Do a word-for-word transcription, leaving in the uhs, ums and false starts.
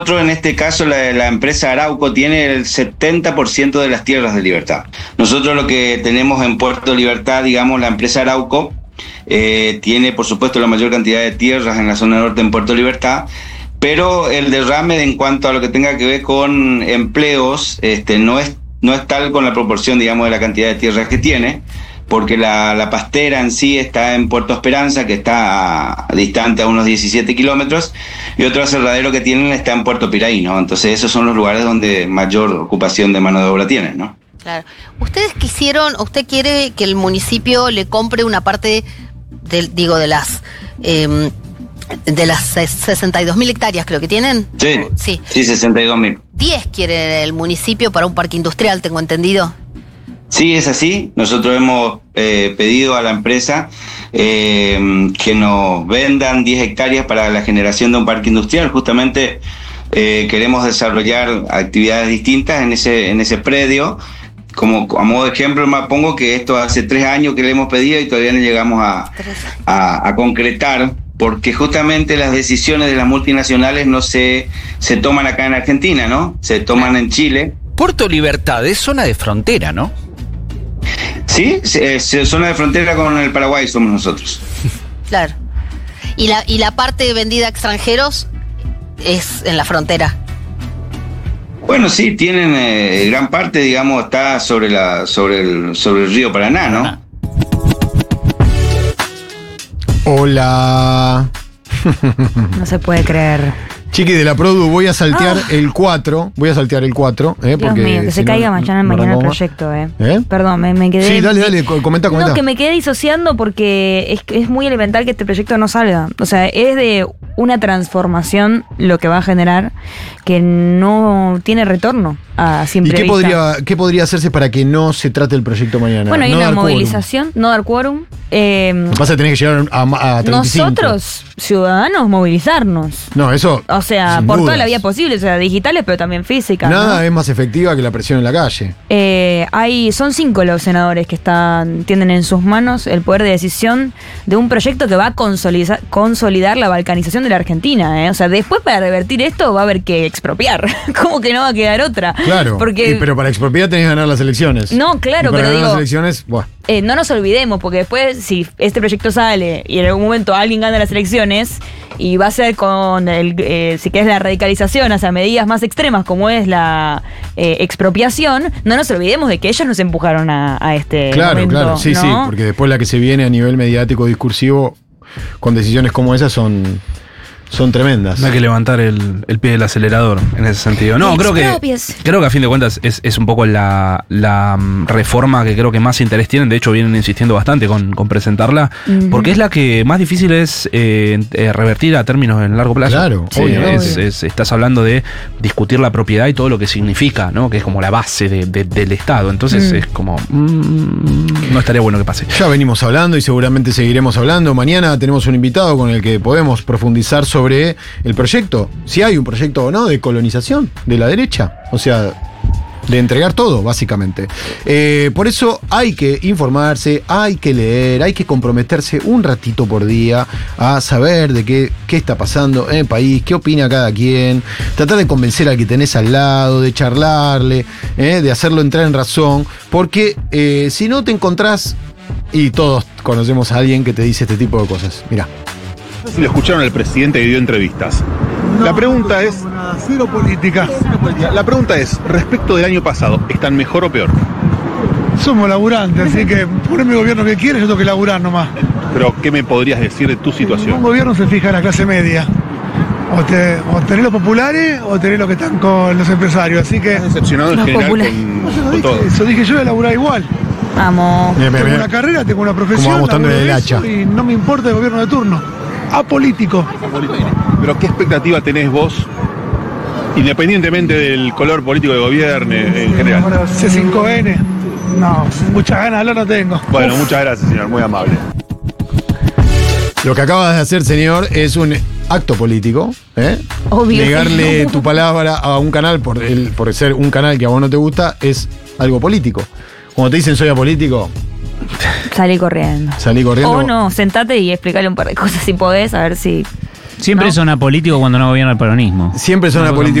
en este caso, la, la empresa Arauco tiene el setenta por ciento de las tierras de Libertad. Nosotros lo que tenemos en Puerto Libertad, digamos, la empresa Arauco, eh, tiene, por supuesto, la mayor cantidad de tierras en la zona norte en Puerto Libertad, pero el derrame en cuanto a lo que tenga que ver con empleos, este, no es, no es tal con la proporción, digamos, de la cantidad de tierras que tiene, porque la, la pastera en sí está en Puerto Esperanza, que está a, a distante a unos diecisiete kilómetros, y otro aserradero que tienen está en Puerto Piraí, ¿no? Entonces esos son los lugares donde mayor ocupación de mano de obra tienen, ¿no? Claro. ¿Ustedes quisieron, usted quiere que el municipio le compre una parte, del, digo, de las... Eh, de las sesenta y dos mil hectáreas creo que tienen? Sí, sí, sí, sesenta y dos mil. diez quiere el municipio para un parque industrial, tengo entendido. Sí, es así. Nosotros hemos eh, pedido a la empresa eh, que nos vendan diez hectáreas para la generación de un parque industrial. Justamente eh, queremos desarrollar actividades distintas en ese, en ese predio. Como a modo de ejemplo, me pongo que esto hace tres años que le hemos pedido y todavía no llegamos a, a, a concretar, porque justamente las decisiones de las multinacionales no se, se toman acá en Argentina, ¿no? Se toman en Chile. Puerto Libertad es zona de frontera, ¿no? Sí, es zona de frontera con el Paraguay somos nosotros. Claro. ¿Y la, y la parte vendida a extranjeros es en la frontera? Bueno, sí, tienen eh, gran parte, digamos, está sobre la sobre el sobre el río Paraná, ¿no? Hola. No se puede creer. Chiqui de la Produ, voy a saltear ah. el cuatro. Voy a saltear el cuatro. Eh, Dios porque mío, que si se no, caiga mañana, no mañana el renovo. proyecto, eh. ¿Eh? Perdón, me, me quedé... Sí, dale, dale, comenta, comenta. No, que me quedé disociando porque es, es muy elemental que este proyecto no salga. O sea, es de una transformación lo que va a generar que no tiene retorno a simple ¿Y qué vista. podría, qué podría hacerse para que no se trate el proyecto mañana? Bueno, hay no una dar movilización, quórum. no dar quórum. Eh, Lo que pasa es que tenés que llegar a, a treinta y cinco. Nosotros, ciudadanos, movilizarnos. No, eso. O sea, sin por dudas. toda la vía posible, o sea, digitales, pero también físicas. Nada ¿no? es más efectiva que la presión en la calle. Eh, hay, son cinco los senadores que están, tienen en sus manos el poder de decisión de un proyecto que va a consolidar, consolidar la balcanización de la Argentina. ¿eh? O sea, después para revertir esto va a haber que expropiar. ¿Cómo que no va a quedar otra? Claro, porque, y, pero para expropiar tenés que ganar las elecciones. No, claro, y para pero ganar digo... las elecciones, buah. Eh, no nos olvidemos, porque después, si este proyecto sale y en algún momento alguien gana las elecciones, y va a ser con, el, eh, si querés, la radicalización hacia medidas más extremas como es la eh, expropiación, no nos olvidemos de que ellos nos empujaron a, a este Claro, momento, claro, sí, ¿no? sí, porque después la que se viene a nivel mediático discursivo con decisiones como esas son... Son tremendas. No hay que levantar el, el pie del acelerador en ese sentido. No, creo que creo que a fin de cuentas es, es un poco la, la um, reforma que creo que más interés tienen. De hecho, vienen insistiendo bastante con, con presentarla, uh-huh. porque es la que más difícil es eh, eh, revertir a términos en largo plazo. Claro, sí, obvio, es, obvio. Es, estás hablando de discutir la propiedad y todo lo que significa, ¿no? Que es como la base de, de, del Estado. Entonces, uh-huh. es como... Mmm, no estaría bueno que pase. Ya venimos hablando y seguramente seguiremos hablando. Mañana tenemos un invitado con el que podemos profundizar sobre sobre el proyecto, si hay un proyecto o no de colonización de la derecha, o sea, de entregar todo, básicamente. Eh, por eso hay que informarse, hay que leer, hay que comprometerse un ratito por día a saber de qué, qué está pasando en el país, qué opina cada quien, tratar de convencer al que tenés al lado, de charlarle, eh, de hacerlo entrar en razón, porque eh, si no te encontrás, y todos conocemos a alguien que te dice este tipo de cosas. Mirá. Si lo escucharon al presidente que dio entrevistas. No, la pregunta no es... Nada, cero política. La pregunta es, respecto del año pasado, ¿están mejor o peor? Somos laburantes, así que poneme el gobierno que quiere, yo tengo que laburar nomás. Pero, ¿qué me podrías decir de tu situación? Un gobierno se fija en la clase media. O, te, o tenés los populares o tenés los que están con los empresarios, así que... ¿Estás decepcionado en Los general populares. con, No, eso, con dije, todo? eso dije yo, voy a laburar igual. Vamos. Bien, bien, Tengo bien. una carrera, tengo una profesión, Como vamos dando laburo el de hacha. eso y no me importa el gobierno de turno. Apolítico. Pero, ¿qué expectativa tenés vos, independientemente del color político que gobierne en general? Ahora, C cinco N, no, muchas ganas de hablar no tengo. Bueno, muchas gracias, señor, muy amable. Lo que acabas de hacer, señor, es un acto político, ¿eh? Obvio. Negarle tu palabra a un canal por, el, por ser un canal que a vos no te gusta es algo político. Cuando te dicen soy apolítico, Salí corriendo. salí corriendo. O no, sentate y explicarle un par de cosas si podés, a ver si... Siempre ¿no? son apolíticos cuando no gobierna el peronismo. Siempre son apolíticos.